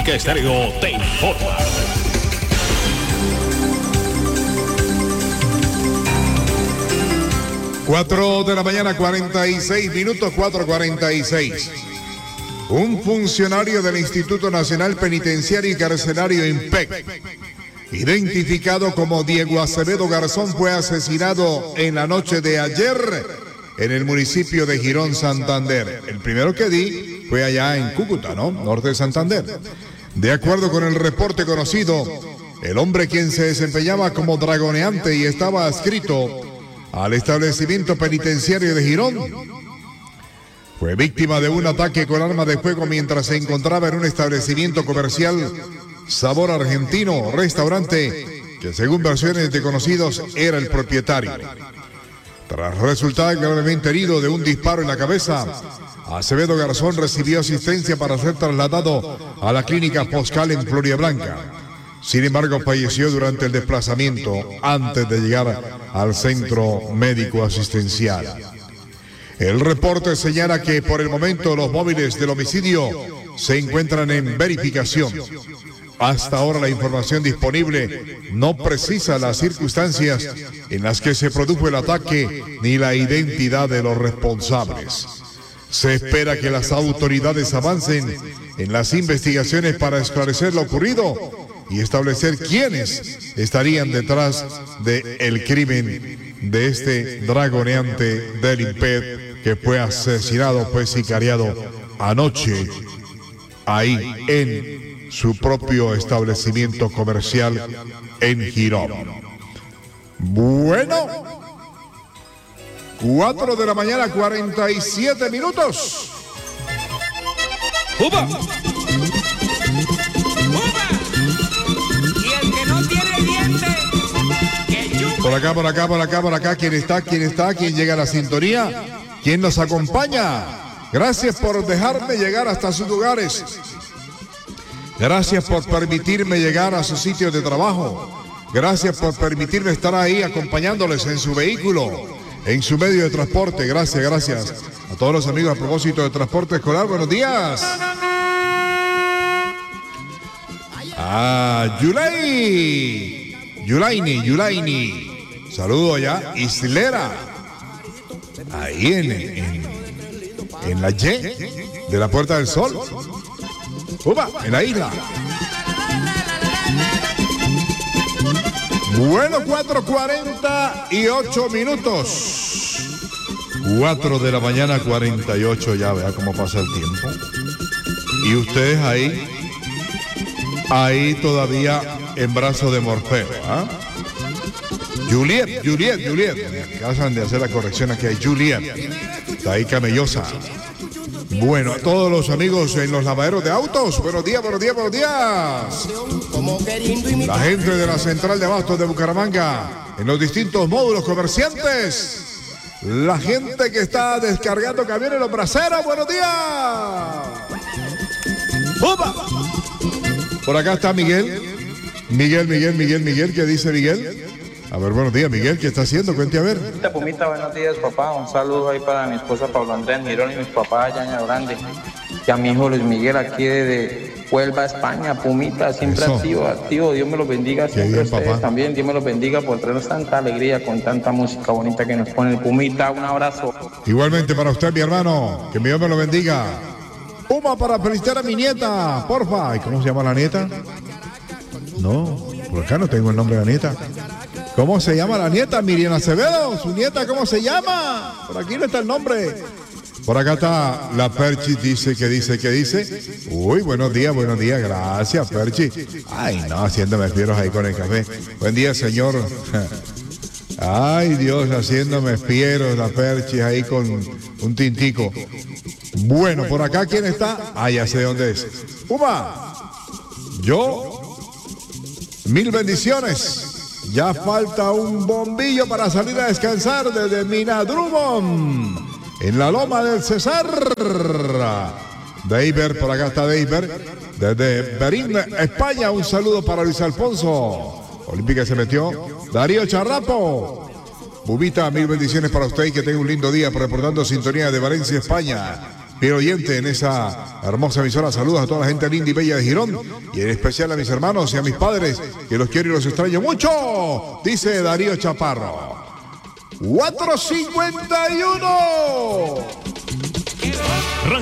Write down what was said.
Omega Estéreo te informa. 4 de la mañana, 46 minutos, 4:46. Un funcionario del Instituto Nacional Penitenciario y Carcelario INPEC, identificado como Diego Acevedo Garzón, fue asesinado en la noche de ayer en el municipio de Girón, Santander. El primero que di fue allá en Cúcuta, ¿no? Norte de Santander. De acuerdo con el reporte conocido, el hombre, quien se desempeñaba como dragoneante y estaba adscrito al establecimiento penitenciario de Girón, fue víctima de un ataque con arma de fuego mientras se encontraba en un establecimiento comercial Sabor Argentino, restaurante, que según versiones de conocidos era el propietario. Tras resultar gravemente herido de un disparo en la cabeza, Acevedo Garzón recibió asistencia para ser trasladado a la clínica Foscal en Floridablanca. Sin embargo, falleció durante el desplazamiento antes de llegar al centro médico asistencial. El reporte señala que por el momento los móviles del homicidio se encuentran en verificación. Hasta ahora la información disponible no precisa las circunstancias en las que se produjo el ataque ni la identidad de los responsables. Se espera que las autoridades avancen en las investigaciones para esclarecer lo ocurrido y establecer quiénes estarían detrás del crimen de este dragoneante del INPEC que fue asesinado, fue sicariado anoche ahí en su propio establecimiento comercial en Girón. Bueno, 4 de la mañana, 47 minutos. ¡Upa! Por acá, ¿quién está? ¿Quién llega a la sintonía? ¿Quién nos acompaña? Gracias por dejarme llegar hasta sus lugares. Gracias por permitirme llegar a sus sitios de trabajo. Gracias por permitirme estar ahí acompañándoles en su vehículo, en su medio de transporte. Gracias a todos los amigos a propósito de transporte escolar. Buenos días. Yulaini. Saludo allá, Islera. Ahí en la Y de la Puerta del Sol. ¡Upa! En la isla. Bueno, 4:48 minutos. 4 de la mañana, 48, ya vea cómo pasa el tiempo. Y ustedes ahí todavía en brazo de Morfeo, ¿ah? Juliet. Acaban de hacer la corrección aquí, hay Juliet. Está ahí camellosa. Bueno, a todos los amigos en los lavaderos de autos, buenos días. La gente de la central de abastos de Bucaramanga, en los distintos módulos comerciantes. La gente que está descargando camiones en los braceros, buenos días. ¡Opa! Por acá está Miguel, ¿qué dice Miguel? A ver, buenos días, Miguel, ¿qué está haciendo? Cuente a ver. Pumita, buenos días, papá. Un saludo ahí para mi esposa Pablo Andrés Mirón y mis papás allá en el Grande. Y a mi hijo Luis Miguel aquí de Huelva, España. Pumita, siempre activo. Dios me los bendiga siempre. Bien, ustedes papá. También, Dios me los bendiga por traernos tanta alegría con tanta música bonita que nos pone el Pumita. Un abrazo. Igualmente para usted, mi hermano. Que Dios me lo bendiga. Puma, para felicitar a mi nieta, porfa. ¿Y cómo se llama la nieta? No, por acá no tengo el nombre de la nieta. ¿Cómo se llama la nieta? Miriam Acevedo. ¿Su nieta cómo se llama? Por aquí no está el nombre. Por acá está la Perchi, dice. Uy, buenos días, gracias, Perchi. Ay, no, haciéndome fieros ahí con el café. Buen día, señor. Ay, Dios, haciéndome fieros la Perchi ahí con un tintico. Bueno, por acá, ¿quién está? Ah, ya sé dónde es. Puma, yo, mil bendiciones. Ya falta un bombillo para salir a descansar desde Minadrumon, en la Loma del Cesar. Deiber, por acá está Deiber. Desde Berín, España, un saludo para Luis Alfonso. Olímpica se metió. Darío Charrapo. Bubita, mil bendiciones para usted y que tenga un lindo día reportando sintonía de Valencia, España. fiel oyente en esa hermosa emisora. Saludos a toda la gente linda y bella de Girón, y en especial a mis hermanos y a mis padres, que los quiero y los extraño mucho, dice Darío Chaparro. 4:51.